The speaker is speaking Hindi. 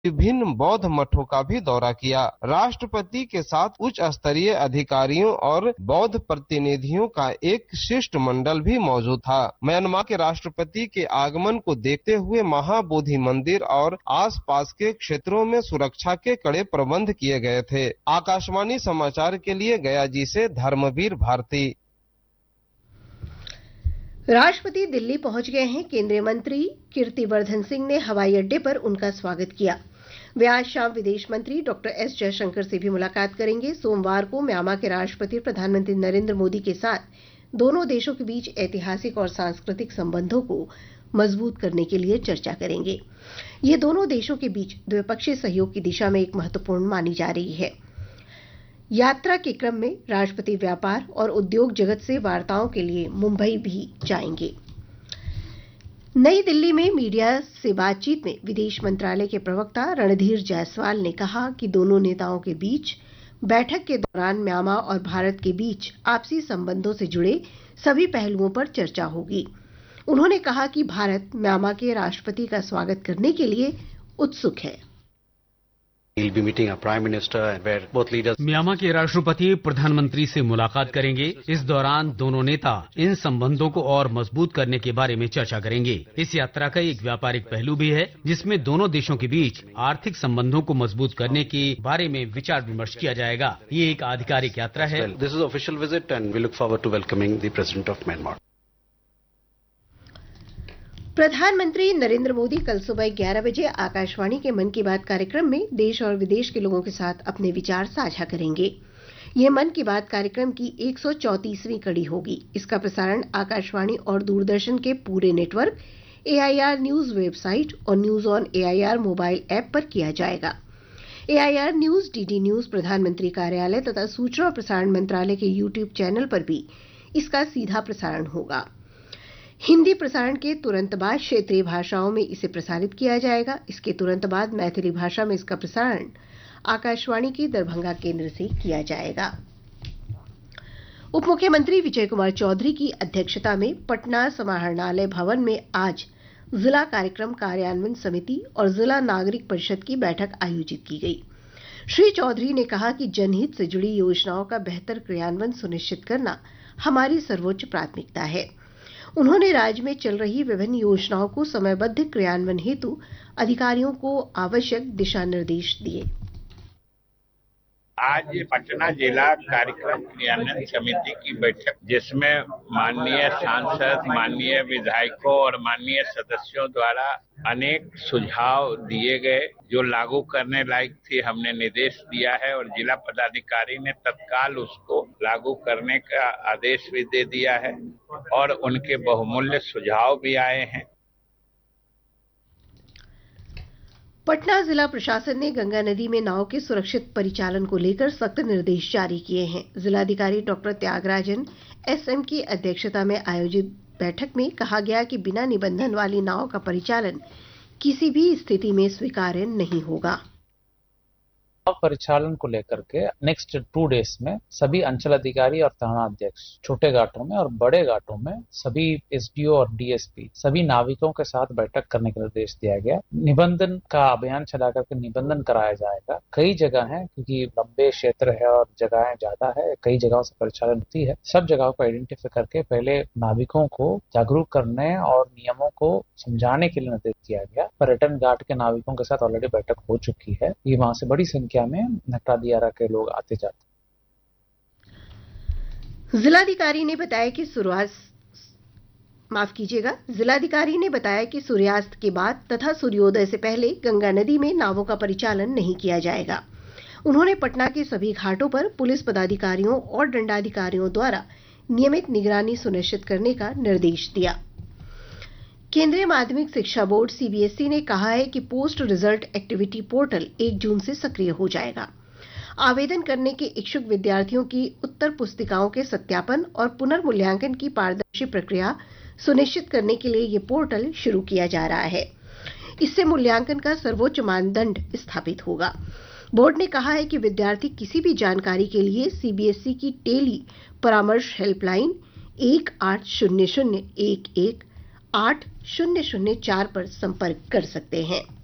विभिन्न बौद्ध मठों का भी दौरा किया। राष्ट्रपति के साथ उच्च स्तरीय अधिकारियों और बौद्ध प्रतिनिधियों का एक शिष्टमंडल भी मौजूद था। म्यांमार के राष्ट्रपति के आगमन को देखते हुए महाबोधि मंदिर और आसपास के क्षेत्रों में सुरक्षा के कड़े प्रबंध किए गए थे। आकाशवाणी समाचार के लिए गया जी से धर्मवीर भारती। राष्ट्रपति दिल्ली पहुंच गए हैं। केंद्रीय मंत्री कीर्तिवर्धन सिंह ने हवाई अड्डे पर उनका स्वागत किया। वे आज शाम विदेश मंत्री डॉक्टर एस जयशंकर से भी मुलाकात करेंगे। सोमवार को म्यांमार के राष्ट्रपति प्रधानमंत्री नरेंद्र मोदी के साथ दोनों देशों के बीच ऐतिहासिक और सांस्कृतिक संबंधों को मजबूत करने के लिए चर्चा करेंगे। ये दोनों देशों के बीच द्विपक्षीय सहयोग की दिशा में एक महत्वपूर्ण मानी जा रही है। यात्रा के क्रम में राष्ट्रपति व्यापार और उद्योग जगत से वार्ताओं के लिए मुंबई भी जाएंगे। नई दिल्ली में मीडिया से बातचीत में विदेश मंत्रालय के प्रवक्ता रणधीर जायसवाल ने कहा कि दोनों नेताओं के बीच बैठक के दौरान म्यांमार और भारत के बीच आपसी संबंधों से जुड़े सभी पहलुओं पर चर्चा होगी। उन्होंने कहा कि भारत म्यांमार के राष्ट्रपति का स्वागत करने के लिए उत्सुक है। म्यांमार के राष्ट्रपति प्रधानमंत्री से मुलाकात करेंगे। इस दौरान दोनों नेता इन संबंधों को और मजबूत करने के बारे में चर्चा करेंगे। इस यात्रा का एक व्यापारिक पहलू भी है, जिसमें दोनों देशों के बीच आर्थिक संबंधों को मजबूत करने के बारे में विचार विमर्श किया जाएगा। ये एक आधिकारिक यात्रा है। This is official visit and we look forward to welcoming the president of Myanmar. प्रधानमंत्री नरेंद्र मोदी कल सुबह 11 बजे आकाशवाणी के मन की बात कार्यक्रम में देश और विदेश के लोगों के साथ अपने विचार साझा करेंगे। ये मन की बात कार्यक्रम की 134वीं कड़ी होगी। इसका प्रसारण आकाशवाणी और दूरदर्शन के पूरे नेटवर्क, AIR न्यूज वेबसाइट और news on AIR mobile app पर किया जाएगा। AIR न्यूज, DD न्यूज, प्रधानमंत्री कार्यालय तथा सूचना और प्रसारण मंत्रालय के YouTube चैनल पर भी इसका सीधा प्रसारण होगा। हिंदी प्रसारण के तुरंत बाद क्षेत्रीय भाषाओं में इसे प्रसारित किया जाएगा। इसके तुरंत बाद मैथिली भाषा में इसका प्रसारण आकाशवाणी के दरभंगा केंद्र से किया जाएगा। उप मुख्यमंत्री विजय कुमार चौधरी की अध्यक्षता में पटना समाहरणालय भवन में आज जिला कार्यक्रम कार्यान्वयन समिति और जिला नागरिक परिषद की बैठक आयोजित की गई। श्री चौधरी ने कहा कि जनहित से जुड़ी योजनाओं का बेहतर क्रियान्वयन सुनिश्चित करना हमारी सर्वोच्च प्राथमिकता है। उन्होंने राज्य में चल रही विभिन्न योजनाओं को समयबद्ध क्रियान्वयन हेतु अधिकारियों को आवश्यक दिशा निर्देश दिए। आज पटना जिला कार्यक्रम क्रियान्वयन समिति की बैठक, जिसमें माननीय सांसद, माननीय विधायकों और माननीय सदस्यों द्वारा अनेक सुझाव दिए गए, जो लागू करने लायक थी, हमने निर्देश दिया है और जिला पदाधिकारी ने तत्काल उसको लागू करने का आदेश भी दे दिया है और उनके बहुमूल्य सुझाव भी आए हैं। पटना जिला प्रशासन ने गंगा नदी में नाव के सुरक्षित परिचालन को लेकर सख्त निर्देश जारी किए हैं। जिलाधिकारी डॉक्टर त्यागराजन SM की अध्यक्षता में आयोजित बैठक में कहा गया कि बिना निबंधन वाली नाव का परिचालन किसी भी स्थिति में स्वीकार्य नहीं होगा। परिचालन को लेकर के नेक्स्ट 2 डेज में सभी अंचल अधिकारी और थाना अध्यक्ष छोटे घाटों में और बड़े घाटों में सभी SDO और DSP सभी नाविकों के साथ बैठक करने का निर्देश दिया गया। निबंधन का अभियान चला करके निबंधन कराया जाएगा। कई जगह है, क्योंकि लंबे क्षेत्र है और जगहें ज्यादा है, कई जगहों से परिचालन होती है। सब जगहों को आइडेंटिफाई करके पहले नाविकों को जागरूक करने और नियमों को समझाने के लिए निर्देश दिया गया। पर्यटन घाट के नाविकों के साथ ऑलरेडी बैठक हो चुकी है। ये वहां से बड़ी संख्या में नक्का दियारा के लोग आते जाते। जिलाधिकारी ने बताया कि सूर्यास्त के बाद तथा सूर्योदय से पहले गंगा नदी में नावों का परिचालन नहीं किया जाएगा। उन्होंने पटना के सभी घाटों पर पुलिस पदाधिकारियों और दंडाधिकारियों द्वारा नियमित निगरानी सुनिश्चित करने का निर्देश दिया। केंद्रीय माध्यमिक शिक्षा बोर्ड CBSE ने कहा है कि पोस्ट रिजल्ट एक्टिविटी पोर्टल 1 जून से सक्रिय हो जाएगा। आवेदन करने के इच्छुक विद्यार्थियों की उत्तर पुस्तिकाओं के सत्यापन और पुनर्मूल्यांकन की पारदर्शी प्रक्रिया सुनिश्चित करने के लिए ये पोर्टल शुरू किया जा रहा है। इससे मूल्यांकन का सर्वोच्च मानदंड स्थापित होगा। बोर्ड ने कहा है कि विद्यार्थी किसी भी जानकारी के लिए CBSE की टेली परामर्श हेल्पलाइन 1800 11 8004 पर संपर्क कर सकते हैं।